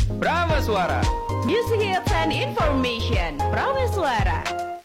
Prameswara. Music hits and information. Prameswara.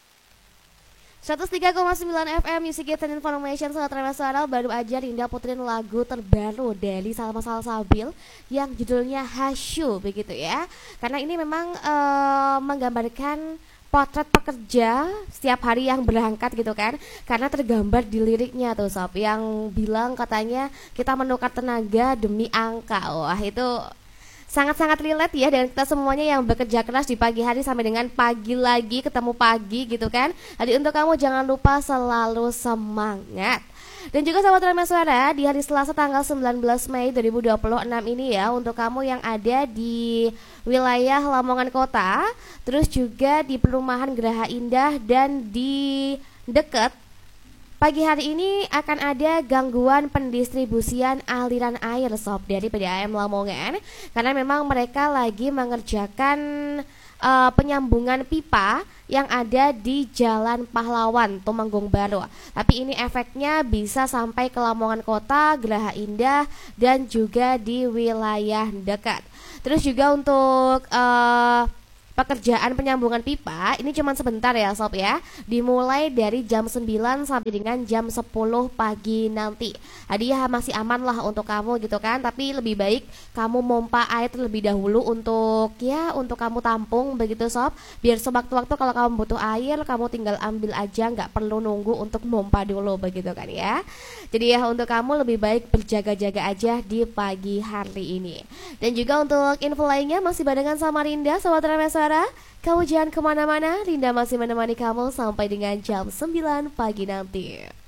103,9 FM Music Hits and Information. Sobat Prameswara, baru aja Rinda puterin lagu terbaru dari Salma Salsabil yang judulnya Hasyu, begitu ya. Karena ini memang menggambarkan potret pekerja setiap hari yang berangkat gitu kan. Karena tergambar di liriknya tuh sob, yang bilang katanya kita menukar tenaga demi angka. Wah, itu sangat-sangat relate ya dengan kita semuanya yang bekerja keras di pagi hari sampai dengan pagi lagi ketemu pagi gitu kan. Jadi untuk kamu jangan lupa selalu semangat. Dan juga sahabat Prameswara, di hari Selasa tanggal 19 Mei 2026 ini ya, untuk kamu yang ada di wilayah Lamongan Kota, terus juga di perumahan Geraha Indah dan di dekat pagi hari ini akan ada gangguan pendistribusian aliran air sob dari PDAM Lamongan, karena memang mereka lagi mengerjakan penyambungan pipa yang ada di Jalan Pahlawan Tumenggung Baru. Tapi ini efeknya bisa sampai ke Lamongan Kota, Geraha Indah dan juga di wilayah dekat. Terus juga untuk pekerjaan penyambungan pipa ini cuma sebentar ya sob ya, dimulai dari jam 9 sampai dengan jam 10 pagi nanti. Hadiah masih aman lah untuk kamu gitu kan, tapi lebih baik kamu mompa air terlebih dahulu untuk kamu tampung begitu sob, biar sewaktu-waktu kalau kamu butuh air kamu tinggal ambil aja, nggak perlu nunggu untuk mompa dulu begitu kan ya. Jadi ya untuk kamu lebih baik berjaga-jaga aja di pagi hari ini. Dan juga untuk info lainnya masih barengan sama Rinda sobat Prameswara. Kamu jangan kemana-mana, Rinda masih menemani kamu sampai dengan jam 9 pagi nanti.